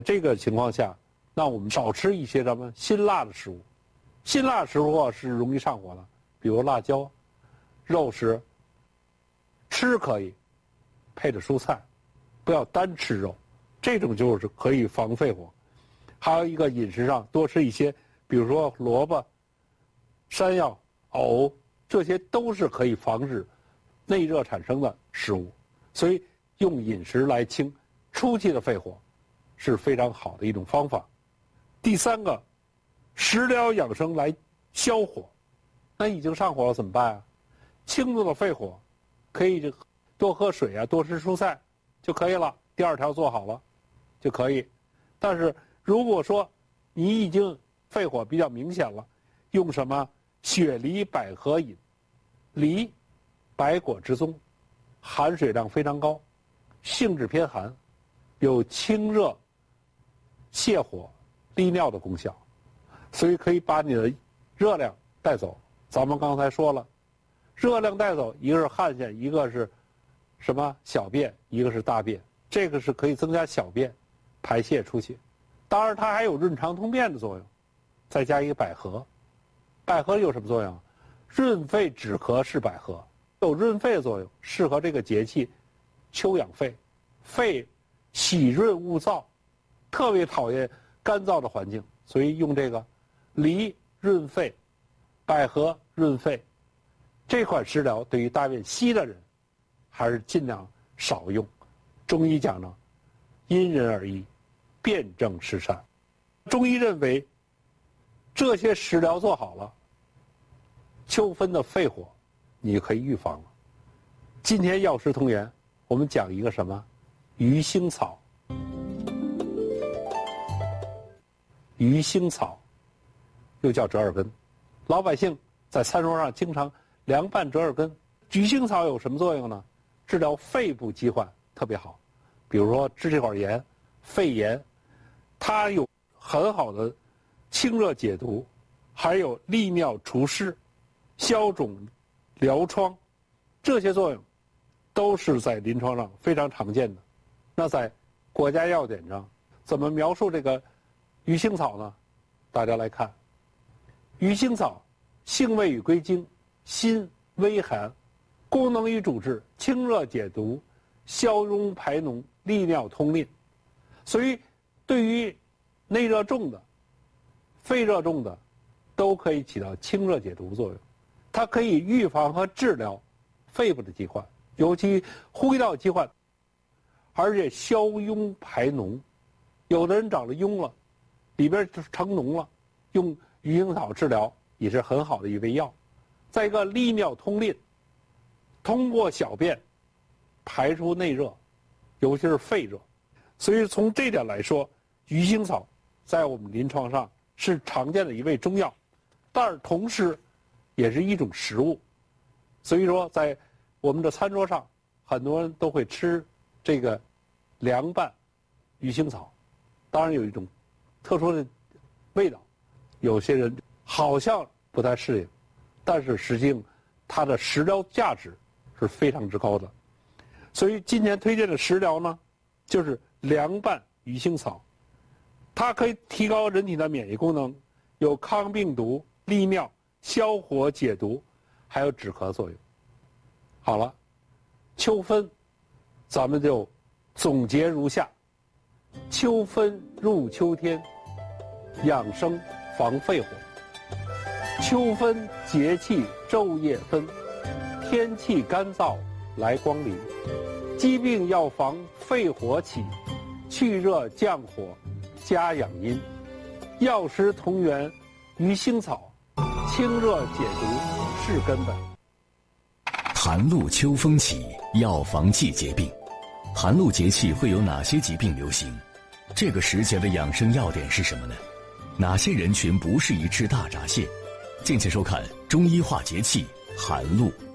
这个情况下，那我们少吃一些辛辣的食物。辛辣食物是容易上火的，比如辣椒、肉食。吃可以，配着蔬菜，不要单吃肉，这种就是可以防肺火。还有一个饮食上多吃一些，比如说萝卜、山药、藕，这些都是可以防止内热产生的食物。所以用饮食来清初期的肺火是非常好的一种方法。第三个，食疗养生来消火。那已经上火了怎么办啊？轻度的肺火可以多喝水啊，多吃蔬菜就可以了。第二条做好了就可以。但是如果说你已经肺火比较明显了，用什么雪梨百合饮？梨，百果之宗，含水量非常高，性质偏寒，有清热、泻火、利尿的功效，所以可以把你的热量带走。咱们刚才说了，热量带走，一个是汗腺，一个是什么小便，一个是大便，这个是可以增加小便排泄出去。当然它还有润肠通便的作用。再加一个百合，百合有什么作用？润肺止咳是百合，有润肺的作用，适合这个节气秋养肺，肺喜润恶燥，特别讨厌干燥的环境，所以用这个梨润肺，百合润肺。这款食疗对于大便稀的人还是尽量少用。中医讲呢，因人而异，辨证施善。中医认为这些食疗做好了，秋分的肺火你可以预防了。今天药食同源，我们讲一个什么？鱼腥草。鱼腥草又叫折耳根，老百姓在餐桌上经常凉拌折耳根。鱼腥草有什么作用呢？治疗肺部疾患特别好，比如说支气管炎、肺炎，它有很好的清热解毒，还有利尿除湿、消肿疗疮，这些作用都是在临床上非常常见的。那在国家药典上怎么描述这个鱼腥草呢？大家来看，鱼腥草性味与归经，辛微寒，功能与主治清热解毒、消痈排脓、利尿通淋。所以对于内热重的、肺热重的都可以起到清热解毒作用。它可以预防和治疗肺部的疾患，尤其呼吸道疾患，而且消痈排脓。有的人长了痈了，里边成脓了，用鱼腥草治疗也是很好的一味药。再一个利尿通淋，通过小便排出内热，尤其是肺热。所以从这点来说，鱼腥草在我们临床上是常见的一味中药，但是同时也是一种食物。所以说在我们的餐桌上，很多人都会吃这个凉拌鱼腥草，当然有一种特殊的味道，有些人好像不太适应，但是实际上它的食疗价值是非常之高的。所以今天推荐的食疗呢，就是凉拌鱼腥草，它可以提高人体的免疫功能，有抗病毒、利尿、消火解毒，还有止咳作用。好了，秋分咱们就总结如下：秋分入秋天，养生防肺火。秋分节气昼夜分，天气干燥来光临，疾病要防肺火起，去热降火加养阴。药食同源鱼腥草，清热解毒是根本。 寒露秋风起，要防季节病。寒露节气会有哪些疾病流行？这个时节的养生要点是什么呢？哪些人群不适宜吃大闸蟹？敬请收看《中医话节气·寒露》。